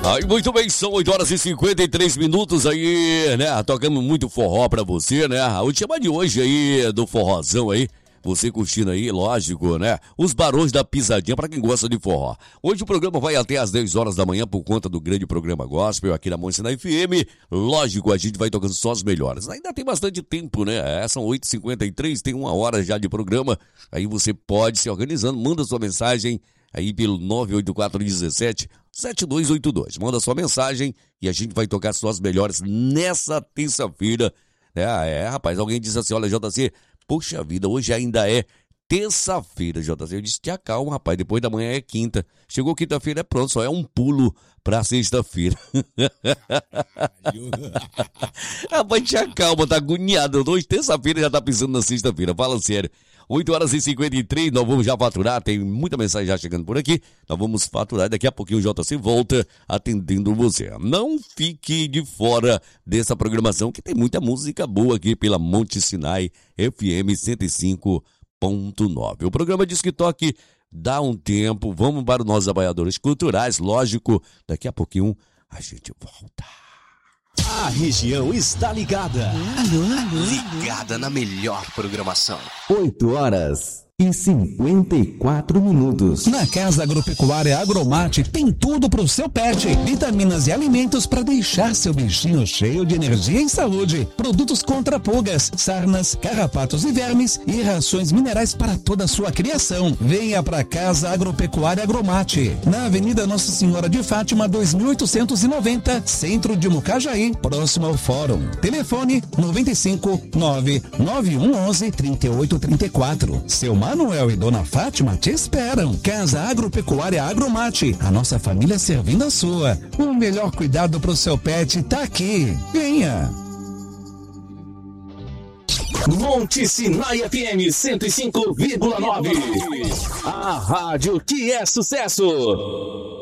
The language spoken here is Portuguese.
Aí, muito bem, são 8 horas e 53 minutos aí, né? Tocamos muito forró pra você, né? O tema de hoje aí, do forrozão aí, você curtindo aí, lógico, né? Os Barões da Pisadinha, pra quem gosta de forró. Hoje o programa vai até às 10 horas da manhã por conta do grande programa Gospel aqui na Moicina FM. Lógico, a gente vai tocando só as melhores. Ainda tem bastante tempo, né? São 8h53, tem 1 hora já de programa. Aí você pode se organizando, manda sua mensagem aí pelo 98417-7282. Manda sua mensagem e a gente vai tocar suas melhores nessa terça-feira. Rapaz, alguém disse assim, olha, JC, poxa vida, hoje ainda é terça-feira, JC. Eu disse, te acalma, rapaz, depois da manhã é quinta. Chegou quinta-feira, é pronto, só é um pulo pra sexta-feira. Rapaz, te acalma, tá agoniado. Hoje, terça-feira, já tá pensando na sexta-feira, fala sério. 8 horas e 53, nós vamos já faturar, tem muita mensagem já chegando por aqui, nós vamos faturar, daqui a pouquinho o JC volta atendendo você. Não fique de fora dessa programação, que tem muita música boa aqui pela Monte Sinai FM 105.9. O programa diz que toque, dá um tempo, vamos para os nossos apoiadores culturais, lógico, daqui a pouquinho a gente volta. A região está ligada. Alô. Ligada na melhor programação. 8 horas e 54 minutos. Na Casa Agropecuária Agromate tem tudo pro seu pet. Vitaminas e alimentos para deixar seu bichinho cheio de energia e saúde. Produtos contra pulgas, sarnas, carrapatos e vermes e rações minerais para toda a sua criação. Venha pra Casa Agropecuária Agromate. Na Avenida Nossa Senhora de Fátima, 2890, Centro de Mucajaí, próximo ao Fórum. Telefone 95-99111-3834. Seu Manuel e Dona Fátima te esperam. Casa Agropecuária Agromate. A nossa família servindo a sua. O melhor cuidado pro seu pet tá aqui. Venha. Monte Sinai FM 105,9. A rádio que é sucesso.